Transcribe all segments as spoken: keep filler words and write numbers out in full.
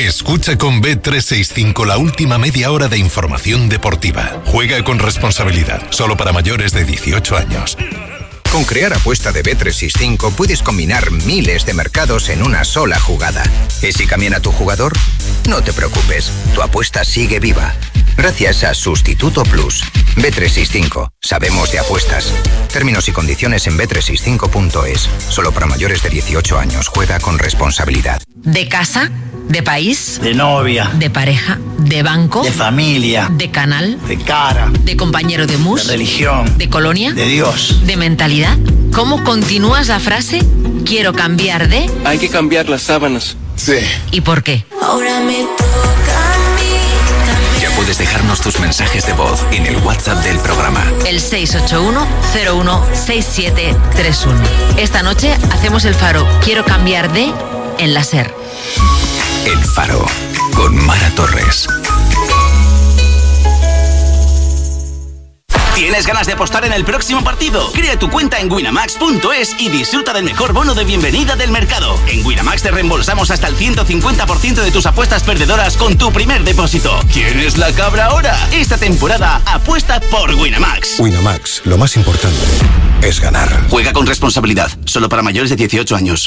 Escucha con B trescientos sesenta y cinco la última media hora de información deportiva. Juega con responsabilidad, solo para mayores de dieciocho años. Con Crear Apuesta de B trescientos sesenta y cinco puedes combinar miles de mercados en una sola jugada. ¿Y si cambian a tu jugador? No te preocupes, tu apuesta sigue viva. Gracias a Sustituto Plus. B trescientos sesenta y cinco. Sabemos de apuestas. Términos y condiciones en B trescientos sesenta y cinco punto es. Solo para mayores de dieciocho años. Juega con responsabilidad. ¿De casa? ¿De país? De novia. ¿De pareja? ¿De banco? De familia. ¿De canal? De cara. ¿De compañero de mus? De religión. ¿De colonia? De Dios. ¿De mentalidad? ¿Cómo continúas la frase? Quiero cambiar de... Hay que cambiar las sábanas. Sí. ¿Y por qué? Ahora me toca a mí cambiar. Ya puedes dejarnos tus mensajes de voz en el WhatsApp del programa. El seis ocho uno cero uno seis siete tres uno. Esta noche hacemos el faro Quiero cambiar de en la SER. El Faro, con Mara Torres. ¿Tienes ganas de apostar en el próximo partido? Crea tu cuenta en winamax punto es y disfruta del mejor bono de bienvenida del mercado. En Winamax te reembolsamos hasta el ciento cincuenta por ciento de tus apuestas perdedoras con tu primer depósito. ¿Quién es la cabra ahora? Esta temporada apuesta por Winamax. Winamax, lo más importante es ganar. Juega con responsabilidad, solo para mayores de dieciocho años.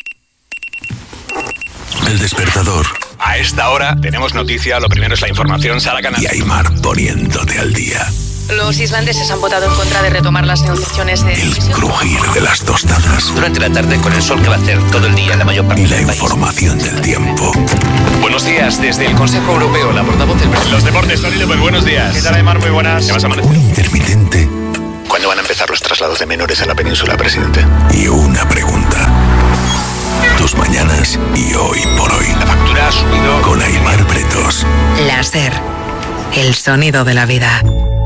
El despertador. A esta hora tenemos noticia, lo primero es la información, Sara Canal. Y Aymar poniéndote al día. Los islandeses han votado en contra de retomar las negociaciones de... El crujir de las tostadas. Durante la tarde con el sol que va a hacer todo el día en la mayor parte y la del país. Información del tiempo. Buenos días, desde el Consejo Europeo, la portavoz del... Los deportes, Tony López, buenos días. ¿Qué tal, Aymar? Muy buenas. ¿Qué vas a amanecer? Un intermitente. ¿Cuándo van a empezar los traslados de menores a la península, presidente? Y una pregunta. Tus mañanas y hoy por hoy. La factura ha subido. Con Aymar Pretos. La SER. El sonido de la vida.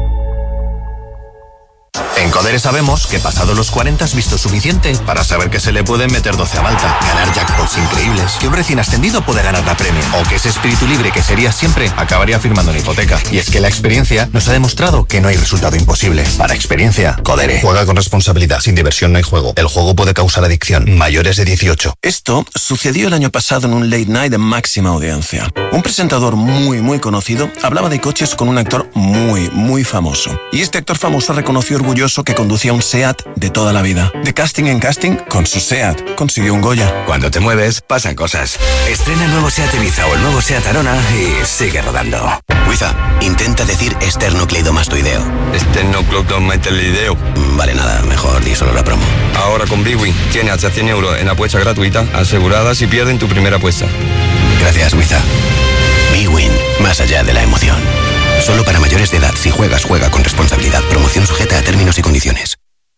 En Codere sabemos que pasado los cuarenta has visto suficiente para saber que se le pueden meter doce a Malta, ganar jackpots increíbles, que un recién ascendido puede ganar la Premier, o que ese espíritu libre que serías siempre acabaría firmando una hipoteca. Y es que la experiencia nos ha demostrado que no hay resultado imposible. Para experiencia, Codere. Juega con responsabilidad. Sin diversión no hay juego. El juego puede causar adicción. Mayores de dieciocho. Esto sucedió el año pasado en un late night de máxima audiencia. Un presentador muy, muy conocido hablaba de coches con un actor muy, muy famoso. Y este actor famoso reconoció orgulloso que conducía un SEAT de toda la vida. De casting en casting, con su SEAT consiguió un Goya. Cuando te mueves, pasan cosas. Estrena el nuevo SEAT Ibiza o el nuevo SEAT Arona y sigue rodando. Wiza, intenta decir esternocleidomastoideo. Esternocleidomastoideo. Vale, nada, mejor di solo la promo. Ahora con Bwin tiene hasta cien euros en apuesta gratuita asegurada si pierden tu primera apuesta. Gracias, Wiza. Bwin, más allá de la emoción. Solo para mayores de edad. Si juegas, juega con responsabilidad. Promoción sujeta a términos y condiciones.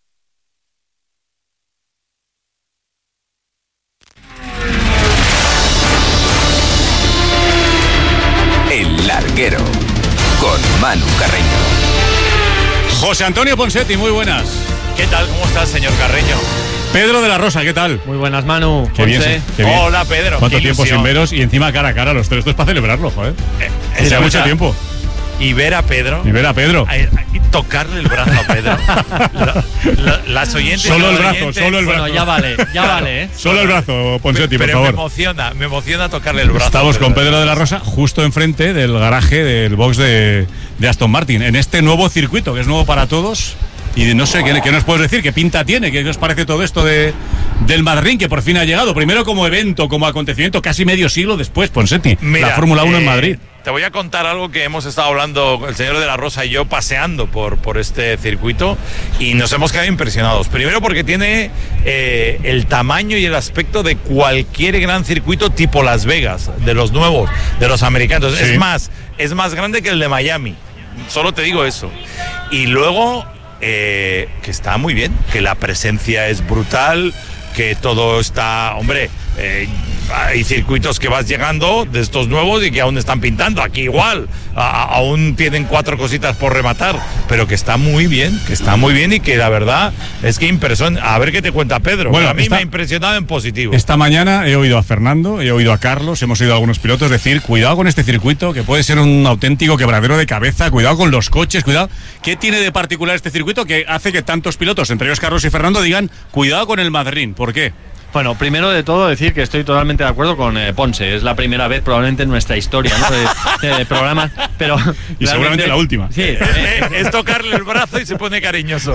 El Larguero, con Manu Carreño. José Antonio Ponsetti, muy buenas. ¿Qué tal? ¿Cómo estás, señor Carreño? Pedro de la Rosa, ¿qué tal? Muy buenas, Manu. Qué bien, qué bien. Hola, Pedro. ¿Cuánto tiempo sin veros? Y encima cara a cara los tres. Esto es para celebrarlo, joder. Eh, Hace mucho tiempo. Y ver a Pedro. Y ver a Pedro. Y tocarle el brazo a Pedro. la, la, las oyentes. Solo el brazo, oyentes, solo el brazo. Bueno, ya vale, ya claro, vale, ¿eh? Solo el brazo, Ponsetti, pero, por favor. Pero me emociona, me emociona tocarle el brazo. Estamos con Pedro de la Rosa justo enfrente del garaje del box de, de Aston Martin, en este nuevo circuito, que es nuevo para todos. Y no sé, ¿qué, qué nos puedes decir? ¿Qué pinta tiene? ¿Qué os parece todo esto de, del Madrid, que por fin ha llegado? Primero como evento, como acontecimiento, casi medio siglo después, Ponsetti. Mira, la Fórmula uno eh, en Madrid. Te voy a contar algo que hemos estado hablando el señor de la Rosa y yo paseando por, por este circuito y nos hemos quedado impresionados. Primero porque tiene eh, el tamaño y el aspecto de cualquier gran circuito tipo Las Vegas, de los nuevos, de los americanos. Sí. Es más, es más grande que el de Miami. Solo te digo eso. Y luego... Eh, que está muy bien, que la presencia es brutal, que todo está, hombre, eh, hay circuitos que vas llegando de estos nuevos y que aún están pintando, aquí igual, a, aún tienen cuatro cositas por rematar, pero que está muy bien, que está muy bien y que la verdad es que impresiona. A ver qué te cuenta Pedro. Bueno, a mí esta, me ha impresionado en positivo. Esta mañana he oído a Fernando, he oído a Carlos, hemos oído a algunos pilotos decir, cuidado con este circuito, que puede ser un auténtico quebradero de cabeza, cuidado con los coches, cuidado. ¿Qué tiene de particular este circuito que hace que tantos pilotos, entre ellos Carlos y Fernando, digan, cuidado con el Madrid? ¿Por qué? Bueno, primero de todo decir que estoy totalmente de acuerdo con eh, Ponce. Es la primera vez probablemente en nuestra historia, ¿no? de, de programas, pero y seguramente la última. Sí, eh, es tocarle el brazo y se pone cariñoso.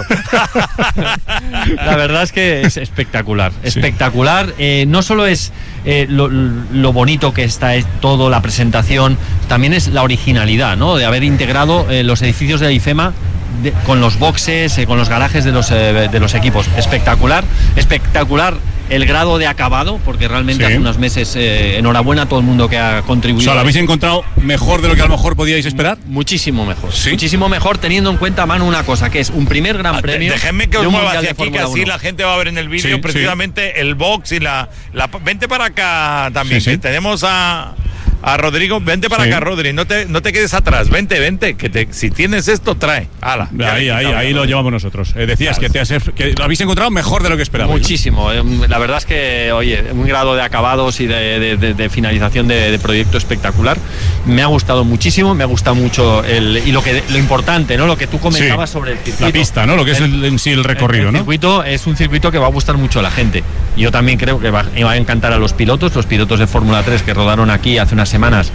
La verdad es que es espectacular, espectacular. Eh, no solo es eh, lo, lo bonito que está es todo, la presentación, también es la originalidad, ¿no? De haber integrado eh, los edificios de IFEMA de, con los boxes, eh, con los garajes de los eh, de los equipos. Espectacular, espectacular. El grado de acabado, porque realmente sí. hace unos meses, eh, enhorabuena a todo el mundo que ha contribuido. O sea, ¿lo habéis encontrado mejor de lo que a lo mejor podíais esperar? Muchísimo mejor. ¿Sí? Muchísimo mejor, teniendo en cuenta, Manu, una cosa, que es un primer gran premio. Déjenme que os mueva hacia aquí, que así la gente va a ver en el vídeo sí, precisamente sí. el box y la, la... Vente para acá también, sí, sí. que tenemos a... A Rodrigo, vente para sí. acá, Rodri, no te, no te quedes atrás, vente, vente, que te, si tienes esto, trae. Ala, ahí, ahí, ahí lo llevamos nosotros. Eh, decías claro. que, te has, que lo habéis encontrado mejor de lo que esperabais. Muchísimo, eh, la verdad es que, oye, un grado de acabados y de, de, de, de finalización de, de proyecto espectacular. Me ha gustado muchísimo, me ha gustado mucho el, y lo que lo importante, ¿no? Lo que tú comentabas sí. sobre el circuito. La pista, ¿no? Lo que es el, en sí el recorrido, el, el ¿no? circuito es un circuito que va a gustar mucho a la gente. Yo también creo que va, va a encantar a los pilotos, los pilotos de Fórmula tres que rodaron aquí hace unas semanas.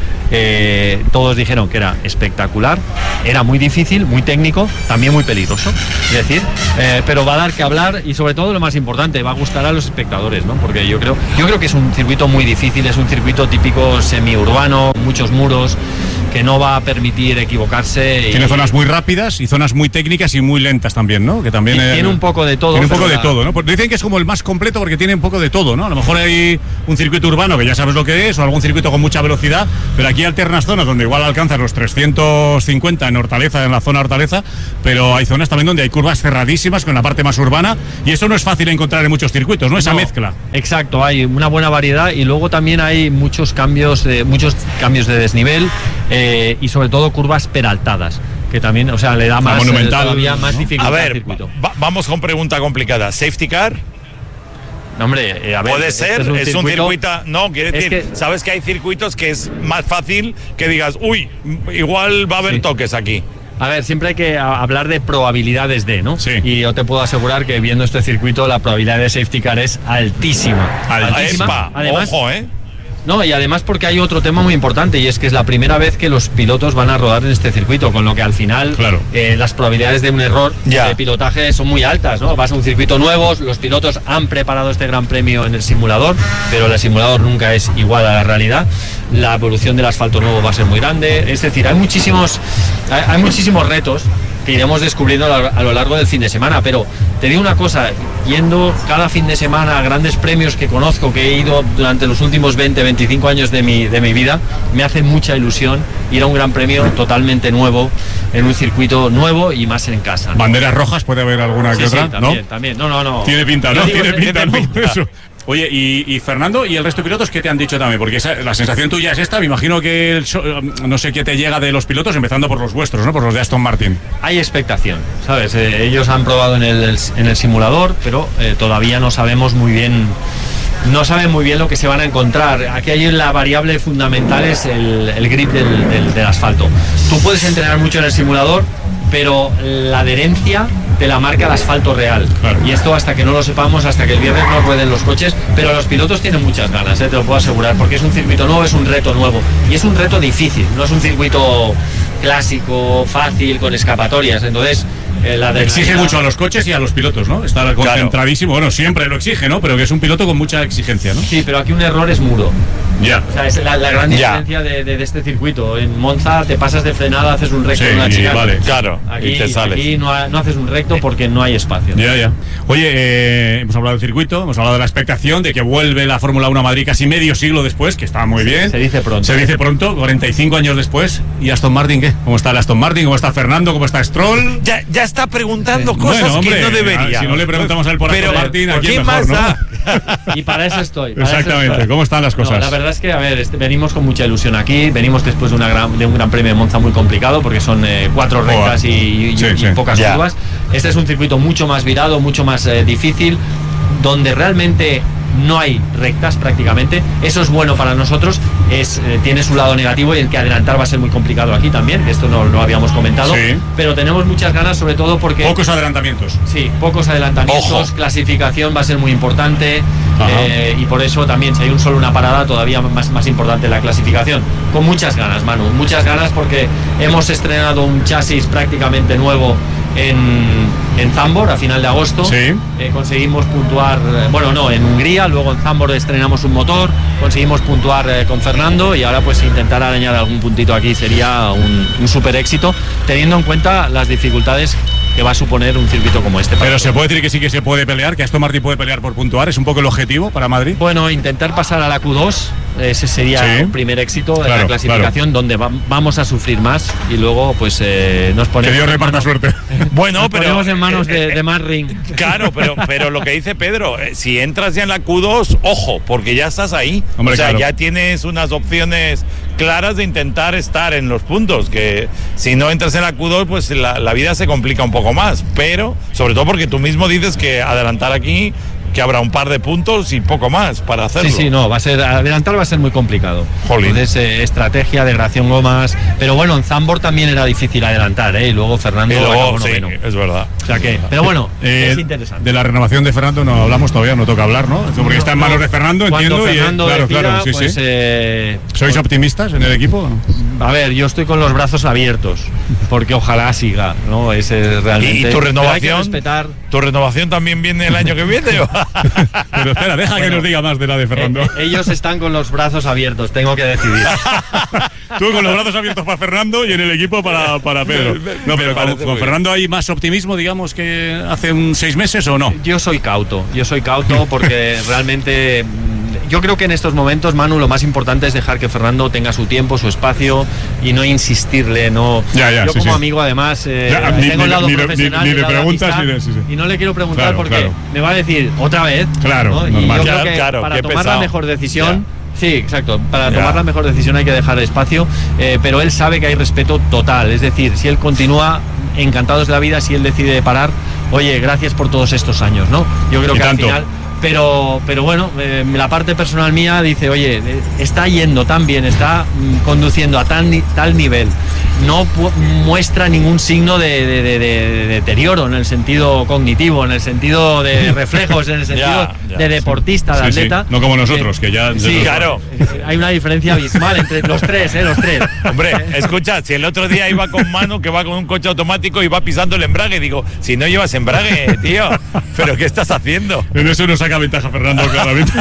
Eh, todos dijeron que era espectacular, era muy difícil, muy técnico, también muy peligroso, es decir, eh, pero va a dar que hablar y sobre todo lo más importante, va a gustar a los espectadores, ¿no? Porque yo creo, yo creo que es un circuito muy difícil, es un circuito típico semiurbano, muchos muros, que no va a permitir equivocarse. Tiene y, zonas muy rápidas y zonas muy técnicas y muy lentas también, ¿no? Que también tiene un poco de todo. Tiene un poco de la... todo, ¿no? Porque dicen que es como el más completo porque tiene un poco de todo, ¿no? A lo mejor hay un circuito urbano que ya sabes lo que es o algún circuito con mucha velocidad, pero aquí alternas zonas donde igual alcanzas los trescientos cincuenta en Hortaleza, en la zona Hortaleza, pero hay zonas también donde hay curvas cerradísimas con la parte más urbana y eso no es fácil encontrar en muchos circuitos, ¿no? Esa no, mezcla. Exacto, hay una buena variedad y luego también hay muchos cambios de, muchos cambios de desnivel eh, y sobre todo curvas peraltadas, que también, o sea, le da más, eh, todavía más ¿no? dificultad a ver, al circuito. Va, vamos con pregunta complicada. ¿Safety car? No, hombre, eh, a ver, puede ser, este es, un, es circuito, un circuito. No, quiere decir, que, sabes que hay circuitos que es más fácil que digas, uy, igual va a haber sí. toques aquí. A ver, siempre hay que hablar de probabilidades de, ¿no? Sí. Y yo te puedo asegurar que viendo este circuito la probabilidad de safety car es altísima. altísima. Epa, además, ojo, ¿eh? No, y además porque hay otro tema muy importante y es que es la primera vez que los pilotos van a rodar en este circuito, con lo que al final claro. eh, las probabilidades de un error ya. de pilotaje son muy altas, ¿no? Vas a un circuito nuevo, los pilotos han preparado este gran premio en el simulador, pero el simulador nunca es igual a la realidad. La evolución del asfalto nuevo va a ser muy grande, es decir, hay muchísimos, hay, hay muchísimos retos que iremos descubriendo a lo largo del fin de semana, pero te digo una cosa, yendo cada fin de semana a grandes premios que conozco, que he ido durante los últimos veinte, veinticinco años de mi, de mi vida, me hace mucha ilusión ir a un gran premio totalmente nuevo, en un circuito nuevo y más en casa, ¿no? Banderas rojas, puede haber alguna sí, que sí, otra, también, ¿no? También, no, no, no. Tiene pinta, ¿no? Digo, Tiene pinta, tiene ¿no? pinta. Eso. Oye, y, y Fernando y el resto de pilotos, ¿qué te han dicho también? Porque esa, la sensación tuya es esta, me imagino que el, no sé qué te llega de los pilotos, empezando por los vuestros, ¿no? Por los de Aston Martin. Hay expectación, ¿sabes? Eh, ellos han probado en el, en el simulador, pero eh, todavía no sabemos muy bien, no saben muy bien lo que se van a encontrar. Aquí hay la variable fundamental es el, el grip del, del, del asfalto. Tú puedes entrenar mucho en el simulador, pero la adherencia te la marca el asfalto real. Claro. Y esto hasta que no lo sepamos, hasta que el viernes no rueden los coches, pero los pilotos tienen muchas ganas, ¿eh? Te lo puedo asegurar, porque es un circuito nuevo, es un reto nuevo. Y es un reto difícil, no es un circuito clásico, fácil, con escapatorias. Entonces, eh, la exige mucho a los coches y a los pilotos, ¿no? Estar concentradísimo, claro. Bueno, siempre lo exige, ¿no? Pero que es un piloto con mucha exigencia, ¿no? Sí, pero aquí un error es muro. Ya. O sea, es la, la gran diferencia de, de, de este circuito. En Monza te pasas de frenada, haces un recto sí, en una chica. Vale. Claro, aquí, y te sales. Aquí no, no haces un recto porque no hay espacio. Ya, ya. Oye, eh, hemos hablado del circuito, hemos hablado de la expectación de que vuelve la Fórmula uno a Madrid casi medio siglo después, que está muy bien. Se dice pronto. Se dice pronto, cuarenta y cinco años después. ¿Y Aston Martin qué? ¿Cómo está el Aston Martin? ¿Cómo está Fernando? ¿Cómo está Stroll? Ya, ya está preguntando sí. cosas bueno, hombre, que no debería. Si no le preguntamos a él por Pero, Aston Martin, ¿a quién ¿qué mejor, más da? ¿no? Y para eso estoy. Para Exactamente. Eso estoy. ¿Cómo están las cosas? No, la verdad es que, a ver, este, venimos con mucha ilusión aquí. Venimos después de, una gran, de un gran premio de Monza muy complicado porque son eh, cuatro rectas oh, y, y, sí, y sí. pocas ya. curvas. Este es un circuito mucho más virado, mucho más eh, difícil, donde realmente no hay rectas prácticamente. Eso es bueno para nosotros, es, eh, tiene su lado negativo, y el que adelantar va a ser muy complicado aquí también, que esto no lo habíamos comentado, sí. Pero tenemos muchas ganas, sobre todo porque... Pocos adelantamientos. Sí, pocos adelantamientos, Ojo. clasificación va a ser muy importante, eh, y por eso también, si hay un solo una parada, todavía más, más importante la clasificación. Con muchas ganas, Manu, muchas ganas, porque hemos estrenado un chasis prácticamente nuevo en, en Zandvoort a final de agosto. Sí. Eh, conseguimos puntuar, eh, bueno, no, en Hungría, luego en Zandvoort estrenamos un motor, conseguimos puntuar eh, con Fernando, y ahora pues intentar arañar algún puntito aquí sería un, un súper éxito, teniendo en cuenta las dificultades que va a suponer un circuito como este. Pero se puede decir que sí que se puede pelear, que Aston Martin puede pelear por puntuar, es un poco el objetivo para Madrid. Bueno, intentar pasar a la Q dos, ese sería sí. un primer éxito de claro, la clasificación, claro. donde va, vamos a sufrir más, y luego pues eh, nos ponemos... Que Dios reparta suerte. Bueno, nos pero... ponemos en manos de, de Matt Ring. Claro, pero, pero lo que dice Pedro, eh, si entras ya en la Q dos, ojo, porque ya estás ahí. Hombre, o sea, claro. ya tienes unas opciones claras de intentar estar en los puntos, que si no entras en la Q dos, pues la, la vida se complica un poco más, pero sobre todo porque tú mismo dices que adelantar aquí, que habrá un par de puntos y poco más para hacerlo. Sí, sí, no, va a ser, adelantar va a ser muy complicado. Jolín. Entonces, eh, estrategia, degradación gomas, pero bueno, en Zandvoort también era difícil adelantar, ¿eh? Y luego Fernando... Y luego, sí, es verdad. O sea que, pero bueno, eh, es interesante. De la renovación de Fernando no hablamos todavía, no toca hablar, ¿no? Porque está en manos de Fernando, entiendo. Fernando y, claro, decida, claro, sí, pues, sí. Eh, ¿Sois optimistas en el equipo? A ver, yo estoy con los brazos abiertos, porque ojalá siga, ¿no? Ese realmente... ¿Y, y tu renovación? Hay que respetar... ¿Tu renovación también viene el año que viene? Pero espera, deja bueno, que nos diga más de la de Fernando. Eh, eh, ellos están con los brazos abiertos, tengo que decidir. Tú con los brazos abiertos para Fernando y en el equipo para, para Pedro. No, pero con, con Fernando hay más optimismo, digamos, que hace un seis meses, ¿o no? Yo soy cauto, yo soy cauto porque realmente... Yo creo que en estos momentos, Manu, lo más importante es dejar que Fernando tenga su tiempo, su espacio, y no insistirle, no. Ya, ya, yo sí, como sí. amigo, además, eh, ya, tengo ni, el lado ni, profesional, ni, ni, ni el lado le preguntas amistad, ni de, sí, sí. y no le quiero preguntar claro, porque claro. me va a decir otra vez. Claro, ¿no? Y normal. yo Claro, creo que claro, para tomar pesado. la mejor decisión. Ya. Sí, exacto. Para Ya. tomar la mejor decisión hay que dejar espacio, eh, pero él sabe que hay respeto total. Es decir, si él continúa, encantados de la vida. Si él decide parar, oye, gracias por todos estos años, ¿no? Yo creo y que tanto. al final... Pero, pero bueno, eh, la parte personal mía dice, oye, eh, está yendo tan bien, está mm, conduciendo a tan, tal nivel, no pu- muestra ningún signo de, de, de, de deterioro en el sentido cognitivo, en el sentido de reflejos, en el sentido Ya, ya, de deportista, sí, de sí. atleta. No como nosotros, Eh, que ya... Sí, claro. Hay una diferencia abismal entre los tres, ¿eh? Los tres. Hombre, escucha, si el otro día iba con Manu, que va con un coche automático y va pisando el embrague, digo, si no llevas embrague, tío, ¿pero qué estás haciendo? En eso nos saca ventaja Fernando, claramente.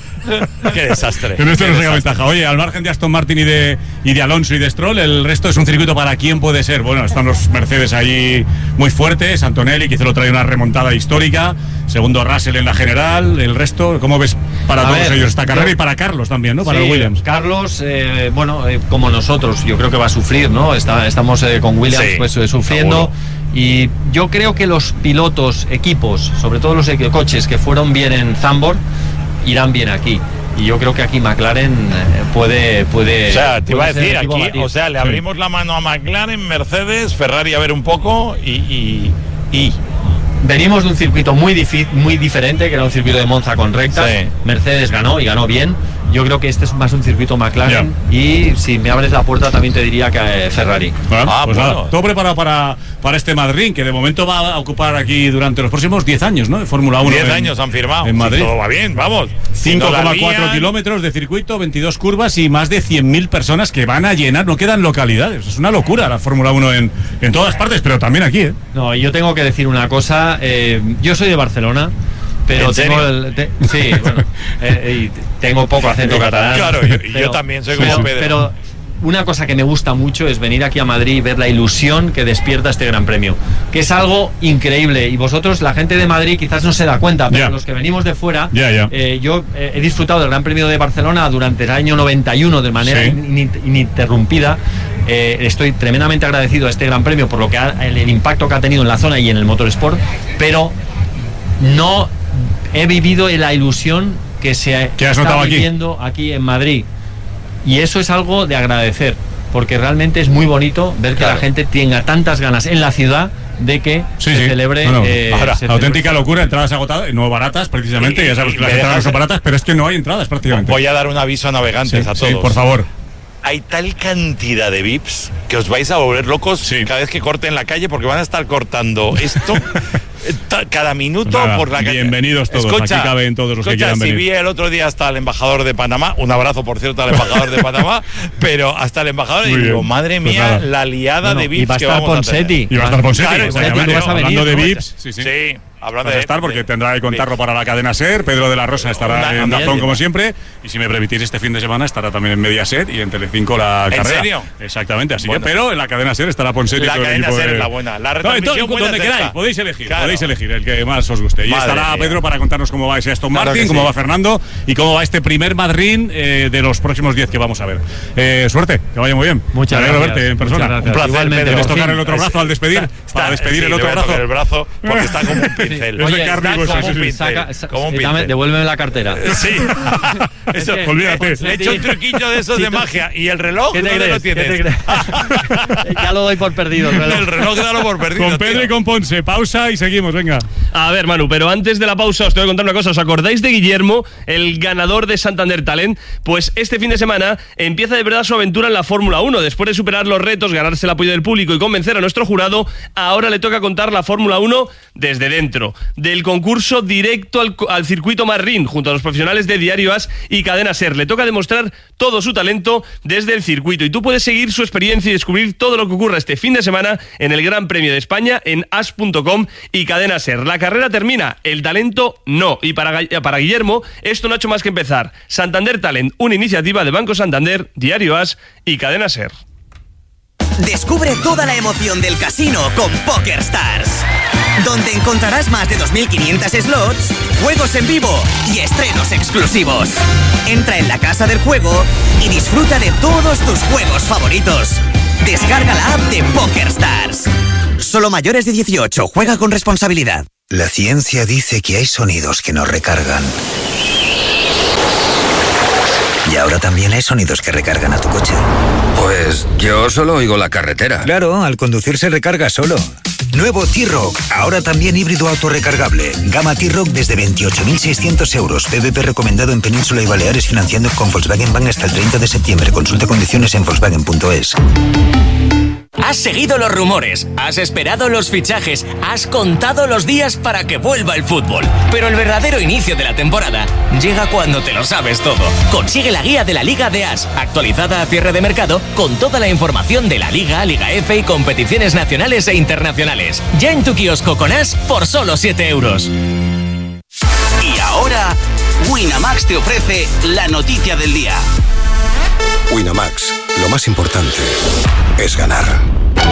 Qué desastre. En esto qué nos saca desastre. ventaja. Oye, al margen de Aston Martin y de, y de Alonso y de Stroll, el resto es un circuito para quién puede ser. Bueno, están los Mercedes ahí muy fuertes, Antonelli, que lo trae una remontada histórica, segundo Russell en la general, el resto, ¿cómo ves para A todos ver, ellos esta carrera yo- y para Carlos también, ¿no? Para Sí, el Williams. Carlos, eh, bueno, eh, como nosotros, yo creo que va a sufrir, ¿no? Está, estamos eh, con Williams Sí, pues eh, sufriendo. seguro. Y yo creo que los pilotos, equipos, sobre todo los equi- coches que fueron bien en Zandvoort, irán bien aquí. Y yo creo que aquí McLaren eh, puede, puede. O sea, te iba a puede ser decir el equipo a aquí, batir. o sea, le Sí. abrimos la mano a McLaren, Mercedes, Ferrari a ver un poco y... y, y. Venimos de un circuito muy, difi- muy diferente, que era un circuito de Monza con rectas. Sí. Mercedes ganó y ganó bien. Yo creo que este es más un circuito McLaren. Y si me abres la puerta, también te diría que eh, Ferrari. Bueno, Ah, pues bueno. nada, todo preparado para, para este Madrid, que de momento va a ocupar aquí durante los próximos diez años, ¿no? De Fórmula uno. diez en- años han firmado. En Madrid. Si todo va bien, vamos. Si cinco no la coma cuatro lían, kilómetros de circuito, veintidós curvas y más de cien mil personas que van a llenar, no quedan localidades. Es una locura la Fórmula uno en, en todas partes, pero también aquí, ¿eh? No, yo tengo que decir una cosa. eh, yo soy de Barcelona, pero ¿En tengo serio? el. te- sí, bueno, eh, y tengo poco acento catalán. Claro, yo- y yo también soy como pero, Pedro. Pero una cosa que me gusta mucho es venir aquí a Madrid y ver la ilusión que despierta este Gran Premio, que es algo increíble. Y vosotros, la gente de Madrid, quizás no se da cuenta, pero Ya. los que venimos de fuera, Ya, ya. eh, yo eh, he disfrutado del Gran Premio de Barcelona durante el año noventa y uno de manera Sí. in- ininterrumpida. Eh, estoy tremendamente agradecido a este Gran Premio por lo que ha- el, el impacto que ha tenido en la zona y en el motorsport, pero no he vivido la ilusión que se ¿Qué has está notado aquí? viviendo aquí en Madrid. Y eso es algo de agradecer, porque realmente es muy bonito ver que Claro. la gente tenga tantas ganas en la ciudad de que sí, se sí. celebre. No, no. Eh, Ahora, se auténtica celebre. locura, entradas agotadas, no baratas precisamente, Y- ya sabes y que las me entradas no son dejas- baratas, pero es que no hay entradas prácticamente. Voy a dar un aviso a navegantes Sí, a sí, todos. por favor. Hay tal cantidad de V I Ps que os vais a volver locos cada vez que corten la calle porque van a estar cortando esto ta- cada minuto Pues nada, por la calle. bienvenidos todos, Escucha, aquí caben todos los que escucha, quieran si venir. vi el otro día hasta el embajador de Panamá, un abrazo por cierto al embajador de Panamá, pero hasta el embajador y Muy digo, bien. madre Pues mía, nada. la liada No, no, de V y I va a Ps que estar vamos a tener. Ponseti. Y va a estar Ponseti, Claro, exactamente. tú vas a venir, Hablando de ¿no? V I Ps, sí, sí. Sí, hablando Vas de a estar porque de- tendrá que contarlo para la cadena SER. Pedro de la Rosa estará Una- en una- Dazón como siempre. Y si me permitís, este fin de semana estará también en Mediaset y en Telecinco la ¿En carrera. serio? Exactamente, así Bueno. que, pero en la cadena SER estará Ponseti. La todo el cadena equipo SER de- es la buena. La No, retransmisión entonces, buena donde es queráis, esta. podéis elegir, Claro. podéis elegir el que más os guste. Y Madre estará mía. Pedro para contarnos cómo va ese Aston Claro Martin, que cómo sí. va Fernando y cómo va este primer Madrid eh, de los próximos diez que vamos a ver. Eh, suerte, que vaya muy bien. Muchas Me alegro gracias. verte en Muchas persona. gracias. Un placer, Igualmente, Pedro. ¿Quieres por tocar fin. el otro brazo al despedir? Está- Para despedir sí, el le otro voy a brazo. tocar el brazo porque está como un pincel. Es de Oye, carne y está hueso, como sí, un sí. pincel. Saca- sa- como un sí, dame- pincel. devuélveme la cartera. Sí. Eso, Es que- olvídate. He hecho un truquillo de esos Sí, de tú- magia. ¿Y el reloj? ¿Qué te ¿Dónde lo crees? ¿Qué te tienes? crees? Ya lo doy por perdido. el reloj. El reloj dalo por perdido. Con Pedro tío. y con Ponce. Pausa y seguimos, venga. A ver, Manu, pero antes de la pausa os tengo que contar una cosa. ¿Os acordáis de Guillermo, el ganador de Santander Talent? Pues este fin de semana empieza de verdad su aventura en la Fórmula uno. Después de superar los retos, ganarse el apoyo del público y convencer a nuestro jurado, ahora le toca contar la Fórmula uno desde dentro. Del concurso directo al, al circuito Marrín, junto a los profesionales de Diario As y Cadena SER. Le toca demostrar todo su talento desde el circuito. Y tú puedes seguir su experiencia y descubrir todo lo que ocurra este fin de semana en el Gran Premio de España en as punto com y Cadena SER. La carrera termina, el talento no. Y para, para Guillermo, esto no ha hecho más que empezar. Santander Talent, una iniciativa de Banco Santander, Diario As y Cadena SER. Descubre toda la emoción del casino con PokerStars, donde encontrarás más de dos mil quinientos slots, juegos en vivo y estrenos exclusivos. Entra en la casa del juego y disfruta de todos tus juegos favoritos. Descarga la app de PokerStars. Solo mayores de dieciocho, juega con responsabilidad. La ciencia dice que hay sonidos que nos recargan. Y ahora también hay sonidos que recargan a tu coche. Pues yo solo oigo la carretera. Claro, al conducir se recarga solo. Nuevo T-Rock, ahora también híbrido autorrecargable. Gama T-Rock desde veintiocho mil seiscientos euros. P V P recomendado en Península y Baleares financiando con Volkswagen Bank hasta el treinta de septiembre. Consulta condiciones en Volkswagen punto es. Has seguido los rumores, has esperado los fichajes, has contado los días para que vuelva el fútbol. Pero el verdadero inicio de la temporada llega cuando te lo sabes todo. Consigue la guía de la Liga de As, actualizada a cierre de mercado, con toda la información de la Liga, Liga F y competiciones nacionales e internacionales. Ya en tu kiosco con As por solo siete euros. Y ahora, Winamax te ofrece la noticia del día. Winamax, lo más importante es ganar.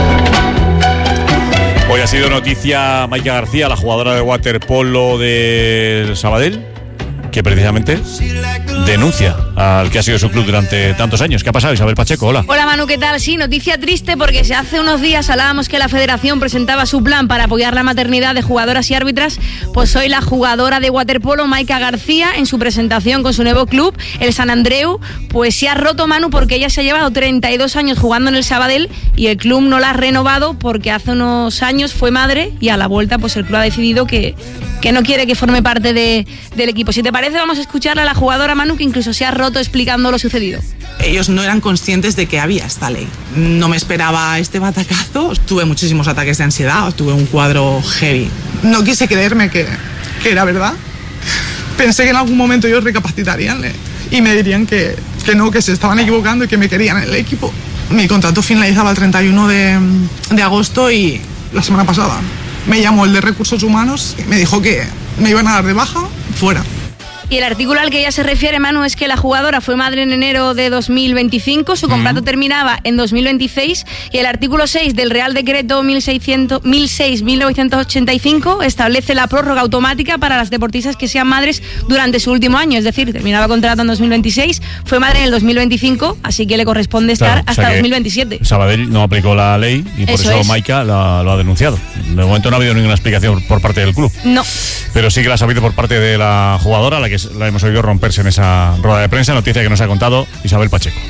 Hoy ha sido noticia Maika García, la jugadora de waterpolo del Sabadell, que precisamente denuncia al que ha sido su club durante tantos años. ¿Qué ha pasado, Isabel Pacheco? Hola. Hola Manu, ¿qué tal? Sí, noticia triste porque si hace unos días hablábamos que la federación presentaba su plan para apoyar la maternidad de jugadoras y árbitras, pues hoy la jugadora de waterpolo Maika García, en su presentación con su nuevo club, el San Andreu, pues se ha roto, Manu, porque ella se ha llevado treinta y dos años jugando en el Sabadell y el club no la ha renovado porque hace unos años fue madre y a la vuelta pues el club ha decidido que, que no quiere que forme parte de, del equipo. Si te parece, vamos a escuchar a la jugadora, Manu, que incluso se ha roto explicando lo sucedido. Ellos no eran conscientes de que había esta ley. No me esperaba este batacazo. Tuve muchísimos ataques de ansiedad, tuve un cuadro heavy. No quise creerme que, que era verdad. Pensé que en algún momento ellos recapacitarían y me dirían que, que no, que se estaban equivocando y que me querían en el equipo. Mi contrato finalizaba el treinta y uno de, de agosto y la semana pasada me llamó el de Recursos Humanos y me dijo que me iban a dar de baja fuera. Y el artículo al que ella se refiere, Manu, es que la jugadora fue madre en enero de dos mil veinticinco, su contrato uh-huh. terminaba en dos mil veintiséis y el artículo seis del Real Decreto mil seis mil novecientos ochenta y cinco establece la prórroga automática para las deportistas que sean madres durante su último año, es decir, terminaba contrato en dos mil veintiséis, fue madre en el dos mil veinticinco, así que le corresponde estar claro, hasta o sea dos mil veintisiete. Sabadell no aplicó la ley y por eso, eso Maika la, lo ha denunciado. De momento no ha habido ninguna explicación por parte del club. No. Pero sí que la ha sabido por parte de la jugadora, la que la hemos oído romperse en esa rueda de prensa, noticia que nos ha contado Isabel Pacheco.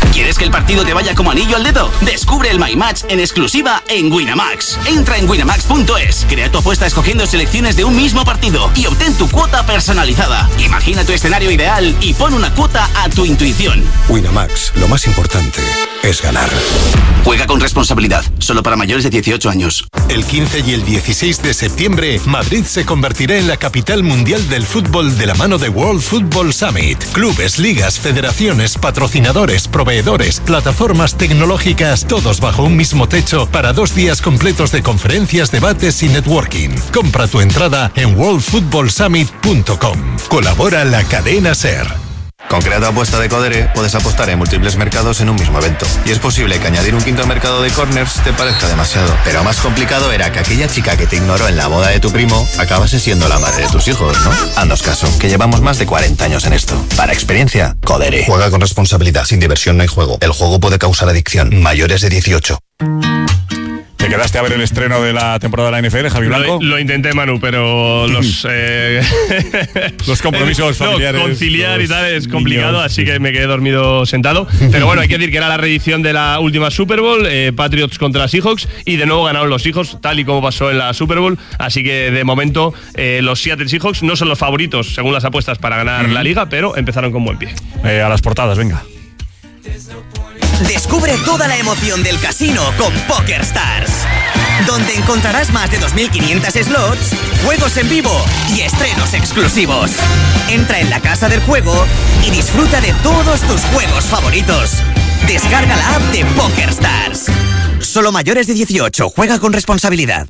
¿Quieres que el partido te vaya como anillo al dedo? Descubre el My Match en exclusiva en Winamax. Entra en winamax punto es, crea tu apuesta escogiendo selecciones de un mismo partido y obtén tu cuota personalizada. Imagina tu escenario ideal y pon una cuota a tu intuición. Winamax, lo más importante es ganar. Juega con responsabilidad, solo para mayores de dieciocho años. El quince y el dieciséis de septiembre, Madrid se convertirá en la capital mundial del fútbol de la mano de World Football Summit. Clubes, ligas, federaciones, patrocinadores, proveedores, plataformas tecnológicas, todos bajo un mismo techo para dos días completos de conferencias, debates y networking. Compra tu entrada en world football summit punto com. Colabora la cadena SER. Con Crea tu apuesta de Codere puedes apostar en múltiples mercados en un mismo evento. Y es posible que añadir un quinto mercado de corners te parezca demasiado. Pero más complicado era que aquella chica que te ignoró en la boda de tu primo acabase siendo la madre de tus hijos, ¿no? Haznos caso, que llevamos más de cuarenta años en esto. Para experiencia, Codere. Juega con responsabilidad. Sin diversión no hay juego. El juego puede causar adicción. Mayores de dieciocho. ¿Te quedaste a ver el estreno de la temporada de la N F L, Javi Blanco? Lo, lo intenté, Manu, pero los eh, los compromisos familiares, no, conciliar y tal es complicado, niños, así sí. que me quedé dormido sentado. Pero bueno, hay que decir que era la reedición de la última Super Bowl, eh, Patriots contra Seahawks, y de nuevo ganaron los Seahawks, tal y como pasó en la Super Bowl. Así que de momento eh, los Seattle Seahawks no son los favoritos, según las apuestas, para ganar mm. la liga, pero empezaron con buen pie. Eh, a las portadas, venga. Descubre toda la emoción del casino con PokerStars, donde encontrarás más de dos mil quinientos slots, juegos en vivo y estrenos exclusivos. Entra en la casa del juego y disfruta de todos tus juegos favoritos. Descarga la app de PokerStars. Solo mayores de dieciocho, juega con responsabilidad.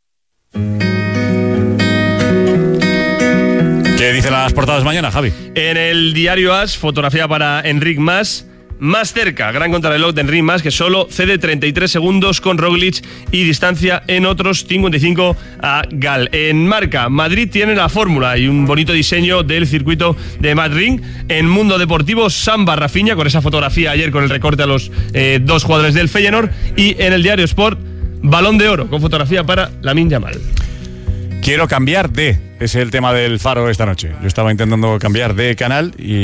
¿Qué dicen las portadas mañana, Javi? En el diario As, fotografía para Enric Mas. Más cerca, gran contrarreloj de Enric Mas, que solo cede treinta y tres segundos con Roglic y distancia en otros cincuenta y cinco a Gal. En Marca, Madrid tiene la fórmula y un bonito diseño del circuito de Madrid. En Mundo Deportivo, Samba Rafinha, con esa fotografía ayer con el recorte a los eh, dos jugadores del Feyenoord. Y en el diario Sport, Balón de Oro, con fotografía para Lamine Yamal. Quiero cambiar de, es el tema del Faro esta noche. Yo estaba intentando cambiar de canal y